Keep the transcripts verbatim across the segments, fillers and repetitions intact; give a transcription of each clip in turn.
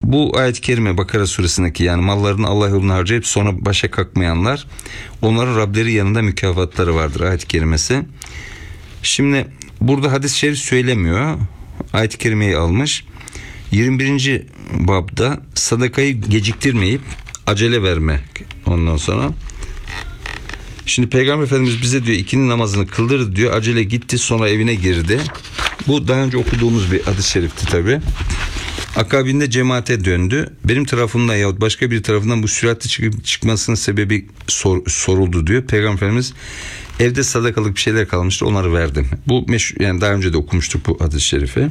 Bu ayet-i kerime Bakara suresindeki, yani mallarını Allah yoluna harcayıp sonra başa kalkmayanlar, onların Rableri yanında mükafatları vardır ayet-i kerimesi. Şimdi burada hadis-i şerif söylemiyor. Ayet-i kerimeyi almış. yirmi birinci babda sadakayı geciktirmeyip acele vermek. Ondan sonra şimdi Peygamber Efendimiz bize diyor ikindi namazını kıldırdı diyor. Acele gitti, sonra evine girdi. Bu daha önce okuduğumuz bir hadis-i şerifti tabi. Akabinde cemaate döndü. Benim tarafımdan yahut başka bir tarafından bu süratli çıkıp çıkmasının sebebi sor, soruldu diyor. Peygamber Efendimiz evde sadakalık bir şeyler kalmıştı, onları verdim. Bu meşhur, yani daha önce de okumuştuk bu hadis-i şerifi.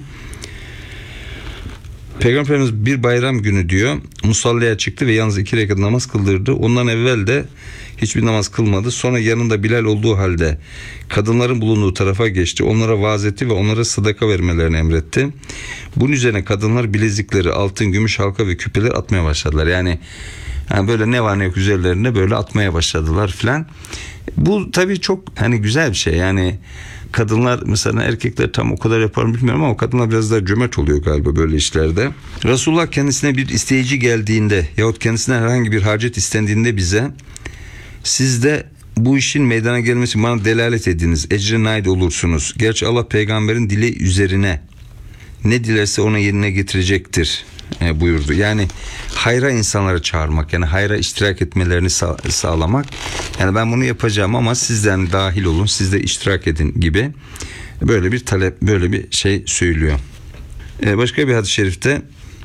Peygamber Efendimiz bir bayram günü diyor musallaya çıktı ve yalnız iki rekat namaz kıldırdı. Ondan evvel de hiçbir namaz kılmadı. Sonra yanında Bilal olduğu halde kadınların bulunduğu tarafa geçti. Onlara vaaz etti ve onlara sadaka vermelerini emretti. Bunun üzerine kadınlar bilezikleri, altın, gümüş halka ve küpeler atmaya başladılar. Yani, yani böyle ne var ne yok üzerlerine böyle atmaya başladılar filan. Bu tabii çok hani güzel bir şey. Yani kadınlar, mesela erkekler tam o kadar yapar mı bilmiyorum ama kadınlar biraz daha cömert oluyor galiba böyle işlerde. Resulullah kendisine bir isteyici geldiğinde yahut kendisine herhangi bir hacet istendiğinde bize, siz de bu işin meydana gelmesi bana delalet ediniz, ecre nail olursunuz. Gerçi Allah peygamberin dili üzerine ne dilerse ona yerine getirecektir e, buyurdu. Yani hayra insanları çağırmak, yani hayra iştirak etmelerini sağ, sağlamak. Yani ben bunu yapacağım ama sizden dahil olun, siz de iştirak edin gibi böyle bir talep, böyle bir şey söylüyor. E, başka bir hadis-i şerifte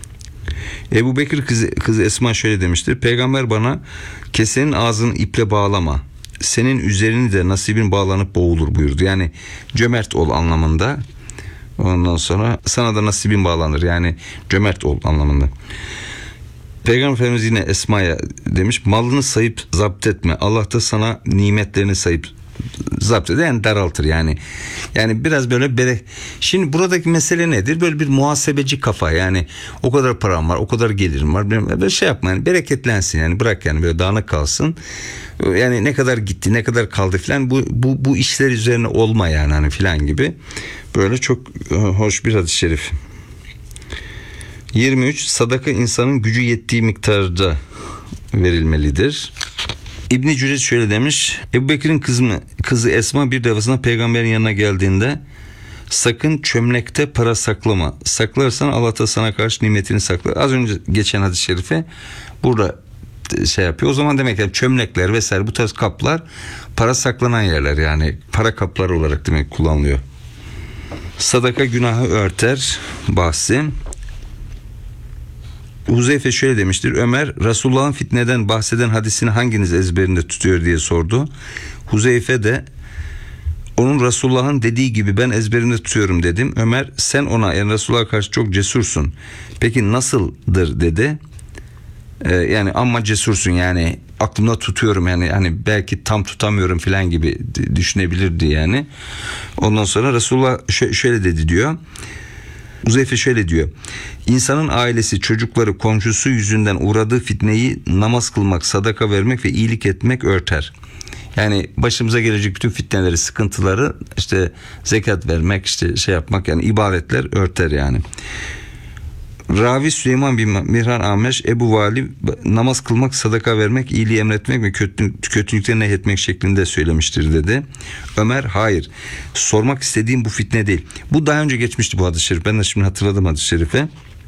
Ebu Bekir kızı, kızı Esma şöyle demiştir. Peygamber bana kesenin ağzını iple bağlama, senin üzerini de nasibin bağlanıp boğulur buyurdu. Yani cömert ol anlamında. Ondan sonra sana da nasibin bağlanır, yani cömert ol anlamında. Peygamber Efendimiz yine Esma'ya demiş, malını sayıp zapt etme, Allah da sana nimetlerini sayıp zapt eder, yani daraltır yani. Yani biraz böyle bere... Şimdi buradaki mesele nedir? Böyle bir muhasebeci kafa, yani o kadar param var, o kadar gelirim var, böyle şey yapma, yani bereketlensin, yani bırak, yani böyle dağınık kalsın. Yani ne kadar gitti, ne kadar kaldı filan, bu bu bu işler üzerine olma yani hani filan gibi. Böyle çok hoş bir hadis-i şerif. yirmi üç Sadaka insanın gücü yettiği miktarda verilmelidir. İbn-i Cüreç şöyle demiş. Ebu Bekir'in kızı, kızı Esma bir defasında peygamberin yanına geldiğinde, sakın çömlekte para saklama, saklarsan Allah da sana karşı nimetini saklar. Az önce geçen hadis-i şerife burada şey yapıyor. O zaman demek ki çömlekler vesaire bu tarz kaplar para saklanan yerler, yani para kapları olarak demek kullanılıyor. Sadaka günahı örter bahsi. Huzeyfe şöyle demiştir. Ömer, Resulullah'ın fitneden bahseden hadisini hanginiz ezberinde tutuyor diye sordu. Huzeyfe de onun Resulullah'ın dediği gibi ben ezberimde tutuyorum dedim. Ömer, sen ona, yani Resulullah'a karşı çok cesursun, peki nasıldır dedi. Ee, yani amma cesursun, yani aklımda tutuyorum, yani hani belki tam tutamıyorum filan gibi düşünebilirdi yani. Ondan sonra Resulullah ş- şöyle dedi diyor. Huzeyfe şöyle diyor. İnsanın ailesi, çocukları, komşusu yüzünden uğradığı fitneyi namaz kılmak, sadaka vermek ve iyilik etmek örter. Yani başımıza gelecek bütün fitneleri, sıkıntıları işte zekat vermek, işte şey yapmak, yani ibadetler örter yani. Ravi Süleyman bin Mihran Ameş, Ebu Vali namaz kılmak, sadaka vermek, iyiliği emretmek ve kötülük, kötülükten nehyetmek şeklinde söylemiştir dedi. Ömer, hayır, sormak istediğim bu fitne değil. Bu daha önce geçmişti bu hadis-i şerif. Ben de şimdi hatırladım hadis-i şerife.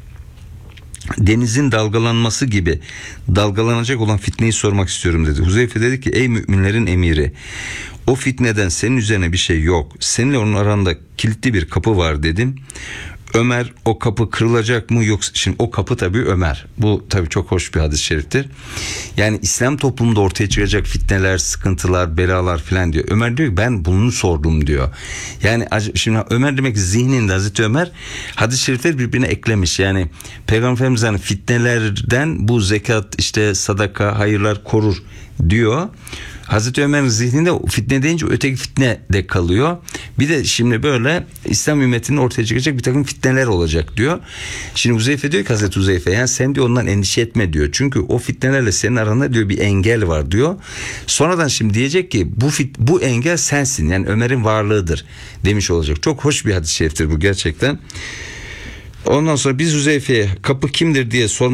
Denizin dalgalanması gibi dalgalanacak olan fitneyi sormak istiyorum dedi. Huzeyfe dedi ki, ey müminlerin emiri, o fitneden senin üzerine bir şey yok. Seninle onun aranda kilitli bir kapı var dedim. Ömer, o kapı kırılacak mı yoksa, şimdi o kapı tabii Ömer. Bu tabii çok hoş bir hadis-i şeriftir. Yani İslam toplumunda ortaya çıkacak fitneler, sıkıntılar, belalar filan diyor. Ömer diyor ki ben bunu sordum diyor. Yani şimdi Ömer demek ki zihninde Hazreti Ömer hadis-i şerifleri birbirine eklemiş. Yani Peygamber Efendimiz hani fitnelerden bu zekat, işte sadaka, hayırlar korur diyor. Hazreti Ömer'in zihninde fitne deyince öteki fitne de kalıyor. Bir de şimdi böyle İslam ümmetinin ortaya çıkacak bir takım fitneler olacak diyor. Şimdi Huzeyfe diyor ki, Hazreti Huzeyfe, yani sen diyor ondan endişe etme diyor. Çünkü o fitnelerle senin aranda diyor bir engel var diyor. Sonradan şimdi diyecek ki bu fit, bu engel sensin, yani Ömer'in varlığıdır demiş olacak. Çok hoş bir hadis-i şeriftir bu gerçekten. Ondan sonra biz Huzeyfe'ye kapı kimdir diye sormak